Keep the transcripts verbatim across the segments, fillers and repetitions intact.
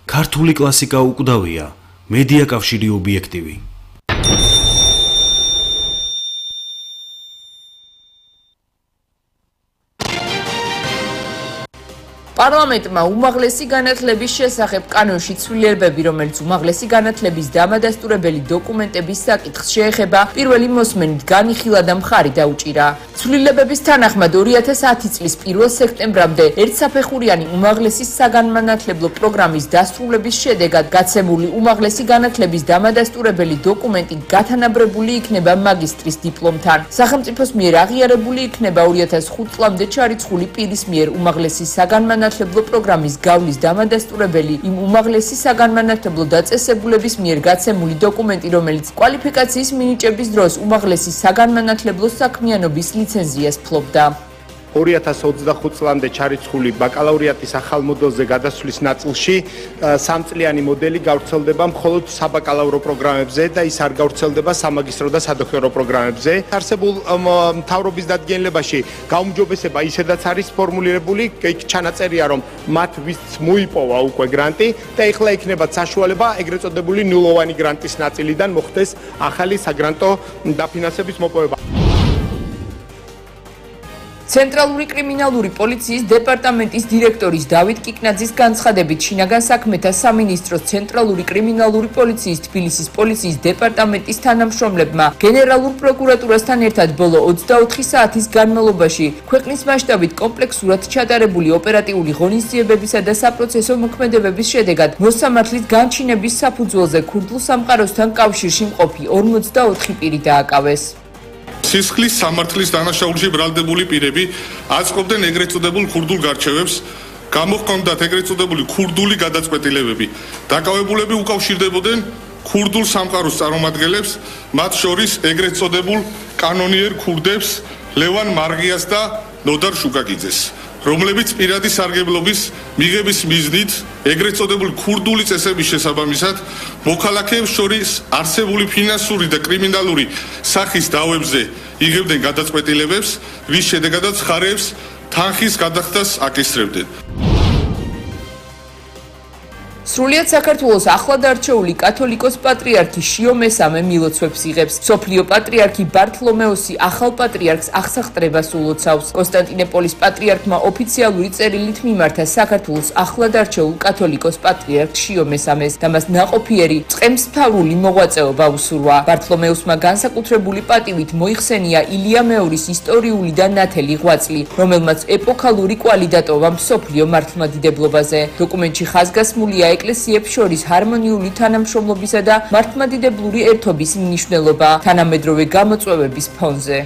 ქართული კლასიკა უკვდავია, მედია კავშირი ობიექტივი. პარლამენტმა უმაღლესი განათლების შესახებ კანონში ცვლილებები, რომელიც უმაღლესი განათლების დამადასტურებელი დოკუმენტების საკითხს შეეხება, პირველი მოსმენით განიხილა და მხარი დაუჭირა. ცვლილებების თანახმად ორი ათას ათი წლის პირველ სექტემბრამდე ერთსაფეხურიანი უმაღლესი საგანმანათლებლო პროგრამის დასრულების შედეგად გაცემული უმაღლესი განათლების დამადასტურებელი დოკუმენტი გათანაბრებული იქნება მაგისტრის დიპლომთან. სახელმწიფოს მიერ აღიარებული იქნება ორი ათას ხუთ წლამდე ჩარიცხული პირის მიერ უმაღლესი საგანმანათლებლო პროგრამის გავლის დამადასტურებელი იმ უმაღლესი საგანმანათლებლო დაწესებულების მიერ გაცემული დოკუმენტი, რომელიც კვალიფიკაციის მინიჭების დროს უმაღლესი საგანმანათლებლო საქმიანობის ლიცენზიას ფლობდა. ორი ათას ოცდახუთ წლამდე ჩარიცხული ბაკალავრიატის ახალ მოდელზე გადასვლის ნაწილში სამწლიანი მოდელი გავრცელდება მხოლოდ საბაკალავრო პროგრამებზე და ის არ გავრცელდება სამაგისტრო და სადოქტორო პროგრამებზე. არსებულ მთავრობის დადგენილებაში გაუმჯობესება ისედაც არის ფორმულირებული, იქ ჩანაწერია, რომ მათ ვის მოიპოვა უკვე გრანტი და ეხლა იქნებათ საშუალება ეგრეთ წოდებული ნულოვანი გრანტის ნაწილიდან მოხდეს ახალი საგრანტო დაფინანსების მოპოვება. ცენტრალური კრიმინალური პოლიციის დეპარტამენტის დირექტორის დავით კიკნაძის განცხადებით, შინაგან საქმეთა სამინისტროს ცენტრალური კრიმინალური პოლიციის თბილისის პოლიციის დეპარტამენტის თანამშრომლებმა გენერალურ პროკურატურასთან ერთად ბოლო ოცდაოთხი საათის განმავლობაში ქვეყნის მასშტაბით კომპლექსურად ჩატარებული ოპერატიული ღონისძიებებისა და საპროცესო მოქმედებების შედეგად მოსამართლის განჩინების საფუძველზე ქურდულ სამყაროსთან კავშირში მყოფი ორმოცდაოთხი პირი დააკავეს. სისხლის სამართლის დანაშაულში ბრალდებული პირები აწყობდნენ ეგრეთ წოდებულ ქურდულ გარჩევებს, გამოჰქონდათ ეგრეთ წოდებული ქურდული გადაწყვეტილებები. დაკავებულები უკავშირდებოდნენ ქურდულ სამყაროს წარმომადგენლებს, მათ შორის ეგრეთ წოდებულ კანონიერ ქურდებს, ლევან მარღიას და ნოდარ შუკაკიძეს, რომლებიც პირადი სარგებლობის მიღების მიზნით ეგრეთ წოდებული ქურდული წესების შესაბამისად მოქალაქეებს შორის არსებული ფინანსური და კრიმინალური სახის დავებზე იღებდნენ გადაწყვეტილებებს, რის შედეგადაც მხარეებს თანხის გადახდას აკისრებდნენ. სრულიად საქართველოს ახლად არჩეული კათოლიკოს პატრიარქი შიო მესამე მილოცვებს იღებს. სოფლიო პატრიარქი ბართლომეოსი ახალ პატრიარქს აღსახტრებას ულოცავს. კონსტანტინოპოლის პატრიარქმა ოფიციალური წერილით მიმართა საქართველოს ახლად არჩეულ კათოლიკოს პატრიარქ შიო მესამეს და მას ნაყოფიერი წყემსფარული მოღვაწეობა უსურვა. ბართლომეოსმა განსაკუთრებული პატივით მოიხსენია ილია მეორის ისტორიული და ნათელი ღვაწლი, რომელმაც ეპოქალური კვალი დატოვა მსოფლიო მართლმადიდებლობაზე. დოკუმენტში ხაზგასმულია ეკლესიებს შორის ჰარმონიული თანამშრომლობისა და მართლმადიდებლური ერთობის მნიშვნელობა თანამედროვე გამოწვევების ფონზე.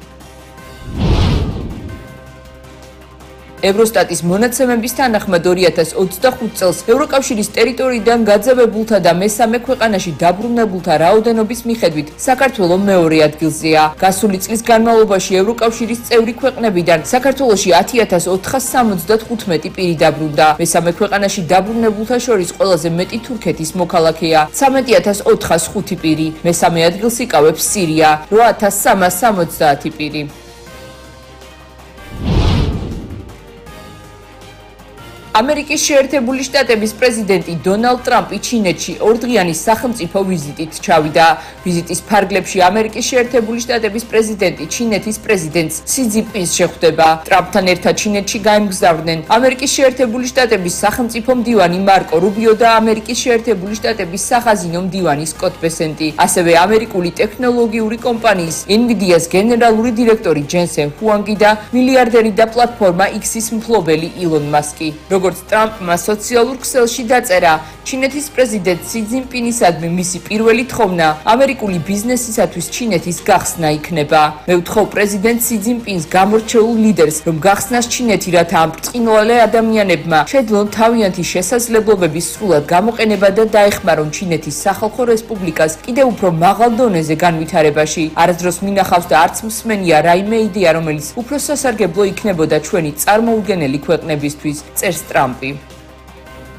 ევროსტატის მონაცემების თანახმად ორი ათას ოცდახუთ წელს ევროკავშირის ტერიტორიიდან გაძევებულთა და მესამე ქვეყანაში დაბრუნებულთა რაოდენობის მიხედვით საქართველო მეორე ადგილზეა. გასული წლის განმავლობაში ევროკავშირის წევრი ქვეყნებიდან საქართველოში ათი ათას ოთხას სამოცდათხუთმეტი პირი დაბრუნდა. მესამე ქვეყანაში დაბრუნებულთა შორის ყველაზე მეტი თურქეთის მოქალაქეა, ცამეტი ათას ოთხას ხუთი პირი. მესამე ადგილს იკავებს სირია, რვა ათას სამას სამოცდაათი პირი. ამერიკის შეერთებული შტატების პრეზიდენტი დონალდ ტრამპი ჩინეთში ორდღიანი სახელმწიფო ვიზიტით ჩავიდა. ვიზიტის ფარგლებში ამერიკის შეერთებული შტატების პრეზიდენტი ჩინეთის პრეზიდენტს სი ძინპინს შეხვდება. ტრამპთან ერთად ჩინეთში გაემგზავრნენ ამერიკის შეერთებული შტატების სახელმწიფო მდივანი მარკო რუბიო და ამერიკის შეერთებული შტატების სახაზინო მდივანი სკოტ ბესენტი, ასევე ამერიკული ტექნოლოგიური კომპანიის NVIDIA-ს გენერალური დირექტორი ჯენსენ ჰუანგი და მილიარდერი და პლატფორმა X-ის მფლობელი ილონ მასკი. როგორც ტრამპმა სოციალურ ქსელში დაწერა, ჩინეთის პრეზიდენტ სი ძინპინისადმი მისი პირველი თხოვნა ამერიკული ბიზნესისათვის ჩინეთის გახსნა იქნება. მე ვთხოვ პრეზიდენტ სი ძინპინს გამორჩეულ ლიდერს, რომ გახსნას ჩინეთი, რათა ამ ბრწყინვალე ადამიანებმა შეძლონ თავიანთი შესაძლებლობების სრულად გამოყენება და დაეხმარონ ჩინეთის სახალხო რესპუბლიკას კიდევ უფრო მაღალ დონეზე განვითარებაში. არასდროს მინახავს და არც მსმენია რაიმე იდეა, რომელიც უფრო სასარგებლო იქნებოდა ჩვენი წარმოუდგენელი ქვეყნებისთვის, წერს ტრამპი.